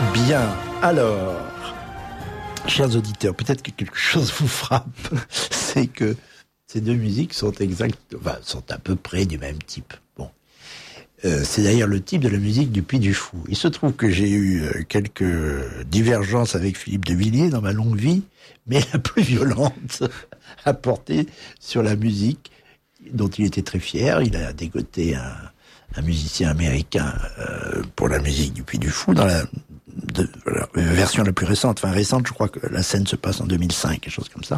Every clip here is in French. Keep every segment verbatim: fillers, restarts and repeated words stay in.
Bien, alors, chers auditeurs, peut-être que quelque chose vous frappe, c'est que ces deux musiques sont exactes, enfin, sont à peu près du même type. Bon, euh, c'est d'ailleurs le type de la musique du Puy du Fou. Il se trouve que j'ai eu euh, quelques divergences avec Philippe de Villiers dans ma longue vie, mais la plus violente a porté sur la musique dont il était très fier. Il a dégoté un, un musicien américain euh, pour la musique du Puy du Fou dans la de, voilà, version la plus récente, enfin récente, je crois que la scène se passe en deux mille cinq, quelque chose comme ça.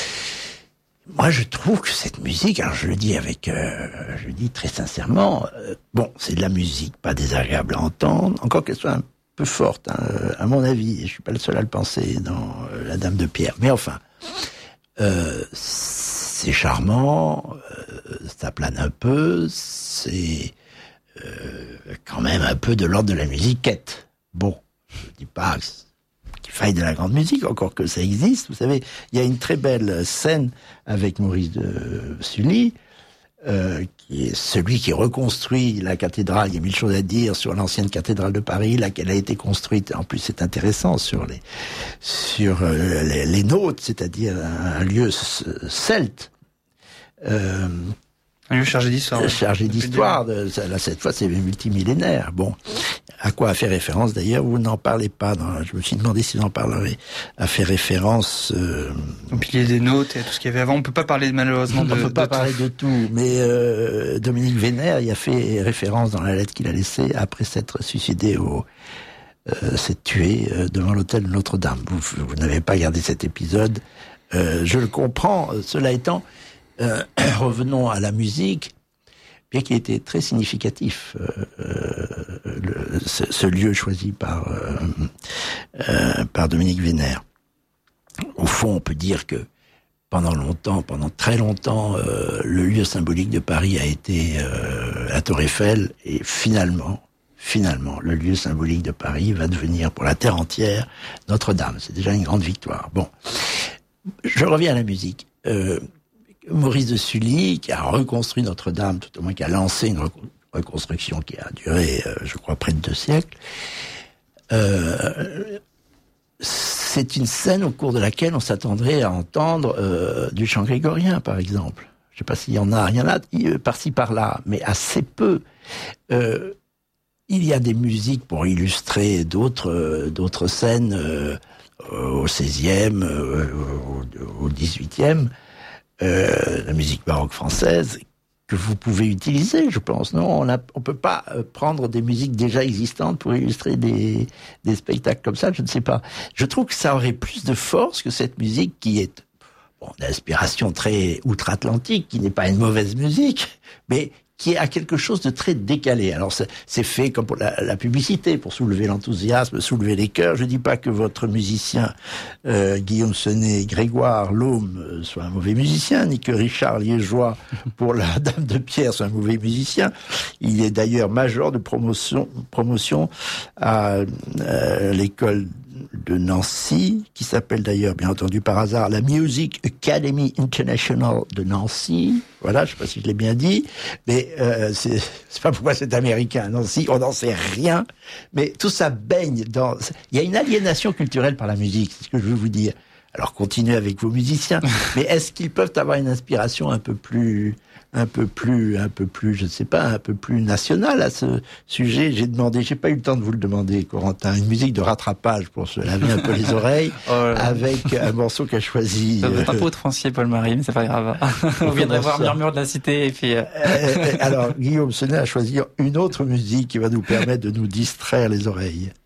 Moi, je trouve que cette musique, alors je le dis avec, euh, je le dis très sincèrement, euh, bon, c'est de la musique, pas désagréable à entendre, encore qu'elle soit un peu forte, hein, à mon avis, et je suis pas le seul à le penser dans euh, La Dame de Pierre, mais enfin, euh, c'est charmant, euh, ça plane un peu, c'est euh, quand même un peu de l'ordre de la musiquette. Bon. Je ne dis pas qu'il faille de la grande musique, encore que ça existe. Vous savez, il y a une très belle scène avec Maurice de Sully, euh, qui est celui qui reconstruit la cathédrale. Il y a mille choses à dire sur l'ancienne cathédrale de Paris, laquelle a été construite. En plus, c'est intéressant sur les sur euh, les, les nôtres, c'est-à-dire un, un lieu celte. Euh, Un lieu chargé d'histoire. Chargé d'histoire. De, là, cette fois, c'est multimillénaire. Bon. À quoi a fait référence, d'ailleurs, vous n'en parlez pas. Dans, je me suis demandé si vous en parlerez. A fait référence... Euh, Au pilier des notes et tout ce qu'il y avait avant. On peut pas parler, malheureusement, de... On peut pas de parler tout. de tout. Mais euh, Dominique Vénère y a fait référence dans la lettre qu'il a laissée après s'être suicidé au... Euh, s'être tué euh, devant l'hôtel de Notre-Dame. Vous, vous n'avez pas regardé cet épisode. Euh, je le comprends. Cela étant... Euh, revenons à la musique, bien qu'il était très significatif, euh, le, ce, ce lieu choisi par euh, euh, par Dominique Vénère. Au fond, on peut dire que pendant longtemps, pendant très longtemps, euh, le lieu symbolique de Paris a été euh, la Tour Eiffel, et finalement, finalement, le lieu symbolique de Paris va devenir pour la terre entière Notre-Dame. C'est déjà une grande victoire. Bon, je reviens à la musique. Euh, Maurice de Sully, qui a reconstruit Notre-Dame, tout au moins qui a lancé une reconstruction qui a duré, euh, je crois, près de deux siècles, euh, c'est une scène au cours de laquelle on s'attendrait à entendre euh, du chant grégorien, par exemple. Je ne sais pas s'il y en a, il y en a par-ci par-là, mais assez peu. Euh, il y a des musiques pour illustrer d'autres, euh, d'autres scènes euh, au seizième, euh, au dix-huitième, Euh, la musique baroque française, que vous pouvez utiliser, je pense. Non, on ne on peut pas euh, prendre des musiques déjà existantes pour illustrer des, des spectacles comme ça, je ne sais pas. Je trouve que ça aurait plus de force que cette musique qui est bon, d'inspiration très outre-Atlantique, qui n'est pas une mauvaise musique, mais qui a quelque chose de très décalé. Alors c'est, c'est fait comme pour la, la publicité, pour soulever l'enthousiasme, soulever les cœurs. Je dis pas que votre musicien euh, Guillaume Senet, Grégoire Laume soit un mauvais musicien, ni que Richard Liégeois pour la Dame de Pierre soit un mauvais musicien. Il est d'ailleurs major de promotion, promotion à euh, l'école de Nancy, qui s'appelle d'ailleurs, bien entendu par hasard, la Music Academy International de Nancy. Voilà, je sais pas si je l'ai bien dit, mais euh, c'est, c'est pas pourquoi c'est américain. Nancy, on n'en sait rien, mais tout ça baigne dans... Il y a une aliénation culturelle par la musique, c'est ce que je veux vous dire. Alors continuez avec vos musiciens, mais est-ce qu'ils peuvent avoir une inspiration un peu plus... un peu plus, un peu plus, je ne sais pas, un peu plus national à ce sujet. J'ai demandé, j'ai pas eu le temps de vous le demander, Corentin, une musique de rattrapage pour se laver un peu les oreilles, oh avec un morceau qu'a choisi. Ça ne euh... pas pour outrancier, Paul-Marie, mais c'est pas grave. Vous viendrez voir Murmure de la Cité et puis. Euh... Alors, Guillaume Senet a choisi une autre musique qui va nous permettre de nous distraire les oreilles.